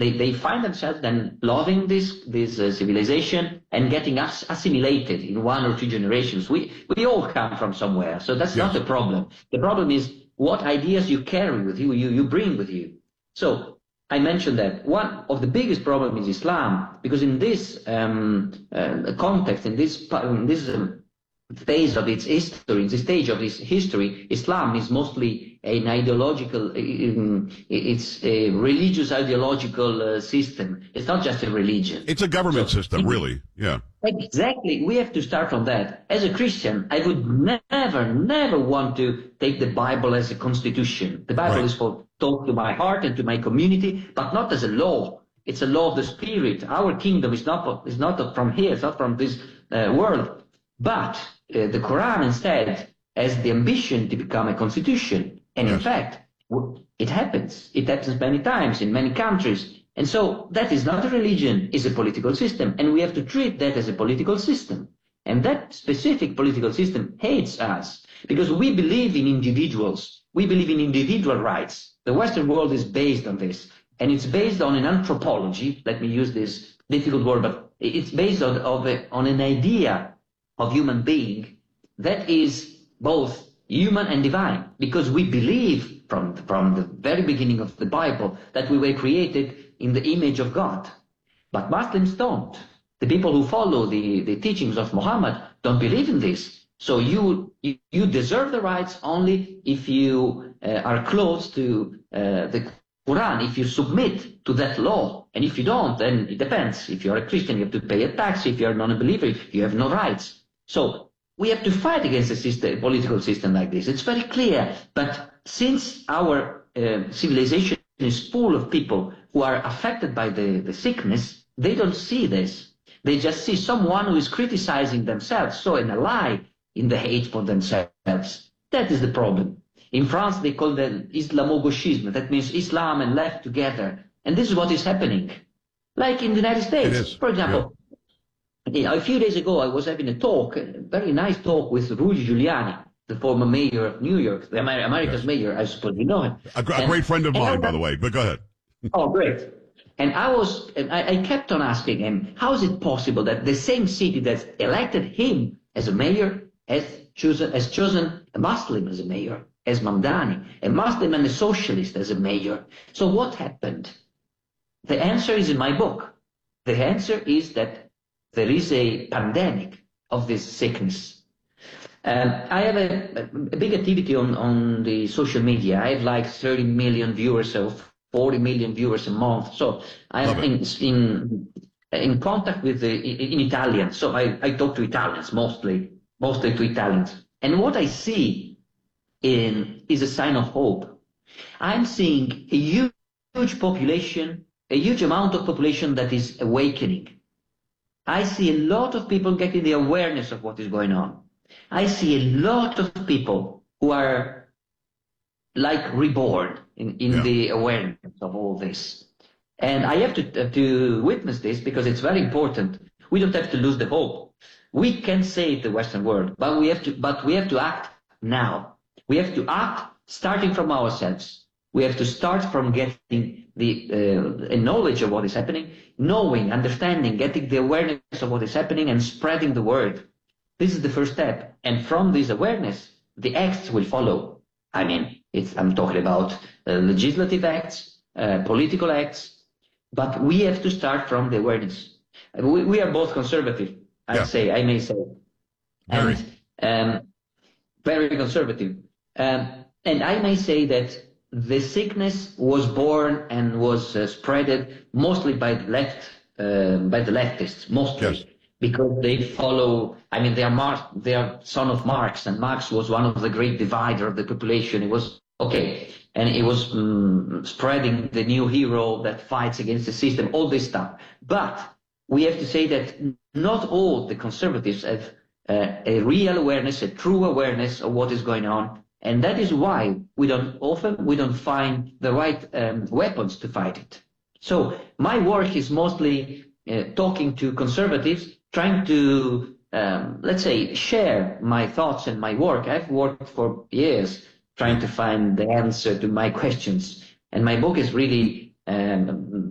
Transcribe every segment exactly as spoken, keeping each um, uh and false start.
They, they find themselves then loving this, this uh, civilization and getting us assimilated in one or two generations. We, we all come from somewhere, so that's yes. not the problem. The problem is what ideas you carry with you, you, you bring with you. So I mentioned that one of the biggest problems is Islam, because in this um, uh, context, in this, in this um, phase of its history, in this stage of its history, Islam is mostly an ideological, it's a religious ideological uh, system. It's not just a religion. It's a government so, system, really, yeah. Exactly. We have to start from that. As a Christian, I would never, never want to take the Bible as a constitution. The Bible right. is for talk to my heart and to my community, but not as a law. It's a law of the Spirit. Our kingdom is not, is not from here, it's not from this uh, world. But uh, the Quran instead has the ambition to become a constitution. And yes. in fact, it happens. It happens many times in many countries. And so that is not a religion, it's a political system. And we have to treat that as a political system. And that specific political system hates us because we believe in individuals. We believe in individual rights. The Western world is based on this. And it's based on an anthropology. Let me use this difficult word, but it's based on, of a, on an idea of human being that is both human and divine, because we believe from, from the very beginning of the Bible that we were created in the image of God. But Muslims don't. The people who follow the, the teachings of Muhammad don't believe in this. So you, you, you deserve the rights only if you uh, are close to uh, the Quran, if you submit to that law. And if you don't, then it depends. If you're a Christian, you have to pay a tax. If you're a non-believer, you have no rights. So we have to fight against a system, a political system like this. It's very clear. But since our uh, civilization is full of people who are affected by the, the sickness, they don't see this. They just see someone who is criticizing themselves, so an ally in the hate for themselves. That is the problem. In France, they call that Islamo-gauchisme. That means Islam and left together. And this is what is happening. Like in the United States, for example. Yeah. A few days ago, I was having a talk, a very nice talk with Rudy Giuliani, the former mayor of New York, the Amer America's yes. mayor, I suppose you know him. A, a and, great friend of mine, by the way, but go ahead. Oh, great. And I was, I, I kept on asking him, how is it possible that the same city that elected him as a mayor has chosen, has chosen a Muslim as a mayor, as Mamdani, a Muslim and a socialist as a mayor? So what happened? The answer is in my book. The answer is that there is a pandemic of this sickness. Um, I have a, a big activity on, on the social media. I have like thirty million viewers, or forty million viewers a month. So I'm in, in, in contact with the, in, in Italian. So I, I talk to Italians mostly, mostly to Italians. And what I see in, is a sign of hope. I'm seeing a huge, huge population, a huge amount of population that is awakening. I see a lot of people getting the awareness of what is going on. I see a lot of people who are like reborn in, in yeah. the awareness of all this. And I have to, uh, to witness this because it's very important. We don't have to lose the hope. We can save the Western world, but we have to, but we have to act now. We have to act starting from ourselves. We have to start from getting the uh, knowledge of what is happening, knowing, understanding, getting the awareness of what is happening and spreading the word. This is the first step. And from this awareness, the acts will follow. I mean, it's, I'm talking about uh, legislative acts, uh, political acts, but we have to start from the awareness. We, we are both conservative, I yeah. say, I may say. Very. And um, very conservative. Um, and I may say that the sickness was born and was uh, spreaded mostly by the left, uh, by the leftists, mostly. Yes. Because they follow, I mean, they are, Mar they are son of Marx, and Marx was one of the great divider of the population. It was, okay, and it was um, spreading the new hero that fights against the system, all this stuff. But we have to say that not all the conservatives have uh, a real awareness, a true awareness of what is going on. And that is why we don't often, we don't find the right um, weapons to fight it. So my work is mostly uh, talking to conservatives, trying to, um, let's say, share my thoughts and my work. I've worked for years trying to find the answer to my questions. And my book is really um, the,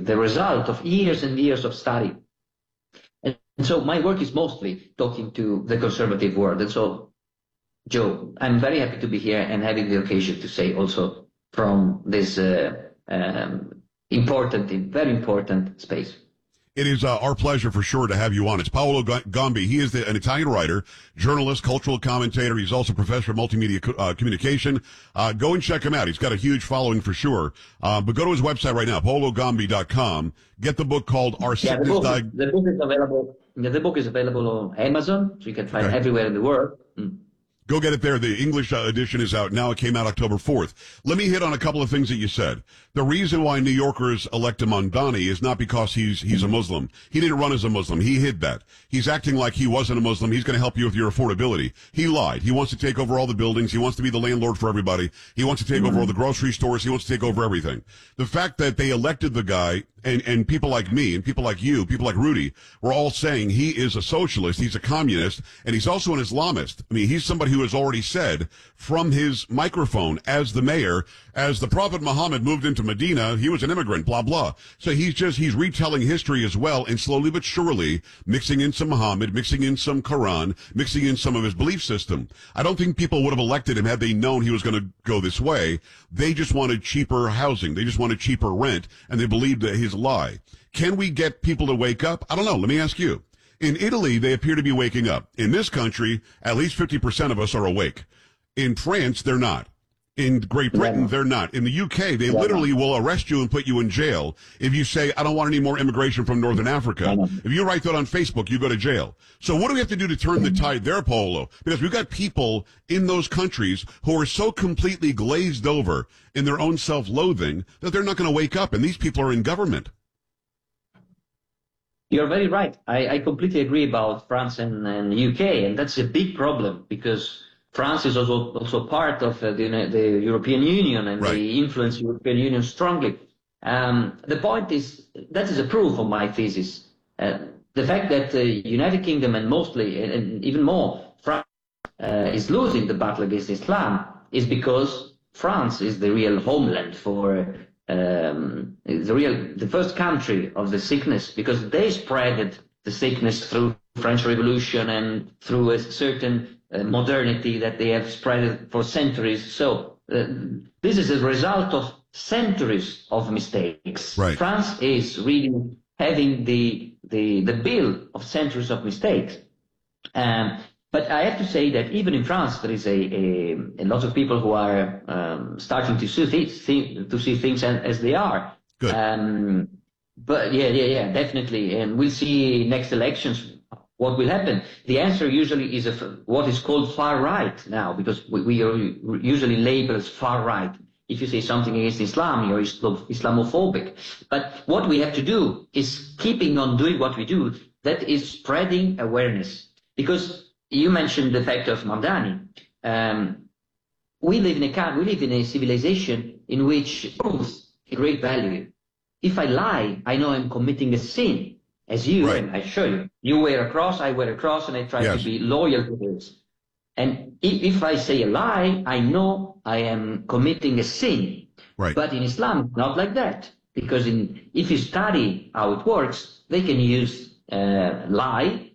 the result of years and years of study. And, and so my work is mostly talking to the conservative world. And so, Joe, I'm very happy to be here and having the occasion to say also from this uh, um, important, very important space. It is uh, our pleasure for sure to have you on. It's Paolo Gombi. He is the, an Italian writer, journalist, cultural commentator. He's also a professor of multimedia co- uh, communication. Uh, go and check him out. He's got a huge following for sure. Uh, but go to his website right now, paolo gombi dot com. Get the book called Our yeah, Sickness the book, Diag- the book is available. The book is available on Amazon, so you can find okay. it everywhere in the world. Mm. Go get it there. The English uh, edition is out now. It came out October fourth. Let me hit on a couple of things that you said. The reason why New Yorkers elect him Mamdani is not because he's he's a Muslim. He didn't run as a Muslim. He hid that. He's acting like he wasn't a Muslim. He's going to help you with your affordability. He lied. He wants to take over all the buildings. He wants to be the landlord for everybody. He wants to take over all the grocery stores. He wants to take over everything. The fact that they elected the guy and, and people like me and people like you, people like Rudy, were all saying he is a socialist, he's a communist, and he's also an Islamist. I mean, he's somebody who has already said from his microphone as the mayor, as the Prophet Muhammad moved into Medina, he was an immigrant, blah, blah. So he's just, he's retelling history as well, and slowly but surely mixing in some Muhammad, mixing in some Quran, mixing in some of his belief system. I don't think people would have elected him had they known he was going to go this way. They just wanted cheaper housing. They just wanted cheaper rent, and they believed that his lie. Can we get people to wake up? I don't know. Let me ask you. In Italy, they appear to be waking up. In this country, at least fifty percent of us are awake. In France, they're not. In Great Britain, yeah. they're not. In the U K, they yeah. literally will arrest you and put you in jail if you say, I don't want any more immigration from Northern Africa. If you write that on Facebook, you go to jail. So what do we have to do to turn the tide there, Paolo? Because we've got people in those countries who are so completely glazed over in their own self-loathing that they're not going to wake up, and these people are in government. You're very right. I, I completely agree about France and, and U K, and that's a big problem because France is also also part of uh, the, the European Union, and right. they influence the European Union strongly. Um, the point is, that is a proof of my thesis. Uh, the fact that the uh, United Kingdom and mostly, and, and even more, France uh, is losing the battle against Islam is because France is the real homeland for um, the real, the first country of the sickness, because they spread the sickness through French Revolution and through a certain Uh, modernity that they have spread for centuries. So uh, this is a result of centuries of mistakes. Right. France is really having the the the bill of centuries of mistakes. Um, but I have to say that even in France, there is a a, a lot of people who are um, starting to see th- to see things as they are. Good. Um, but yeah, yeah, yeah, definitely. And we'll see next elections. What will happen? The answer usually is a, what is called far right now, because we, we are usually labeled as far right. If you say something against Islam, you're Islamophobic. But what we have to do is keeping on doing what we do, that is spreading awareness. Because you mentioned the fact of Mamdani. Um, we live in a we live in a civilization in which truth is a great value. If I lie, I know I'm committing a sin. As you, right. and I show you, you wear a cross, I wear a cross, and I try yes. to be loyal to this. And if, if I say a lie, I know I am committing a sin. Right. But in Islam, not like that. Because in, if you study how it works, they can use uh, lie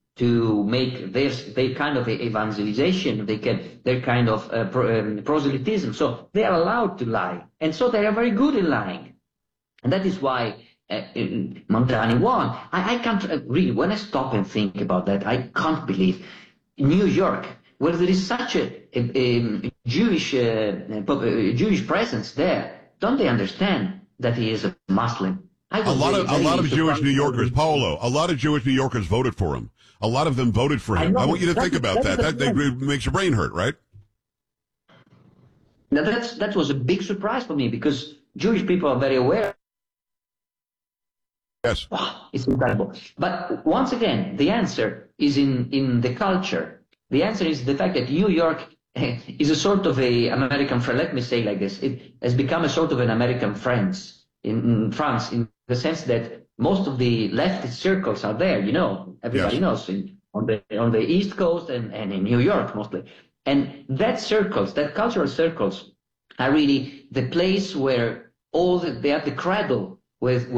to make their, their kind of evangelization, they can, their kind of uh, pro, um, proselytism. So they are allowed to lie. And so they are very good in lying. And that is why Uh, Mamdani won. I, I can't uh, really, when I stop and think about that, I can't believe New York, where there is such a, a, a Jewish uh, a Jewish presence there, don't they understand that he is a Muslim? I a lot very, of a lot of Jewish New Yorkers, Paolo, a lot of Jewish New Yorkers voted for him. A lot of them voted for him. I, I want you to think about that. That, that, that makes your brain hurt, right? Now that's that was a big surprise for me because Jewish people are very aware. Yes. Wow, it's incredible. But once again, the answer is in, in the culture. The answer is the fact that New York is a sort of a American friend. Let me say like this. It has become a sort of an American friends in, in France, in the sense that most of the leftist circles are there, you know, everybody yes. knows, in, on the on the East Coast and, and in New York mostly. And that circles, that cultural circles are really the place where all the, they have the cradle with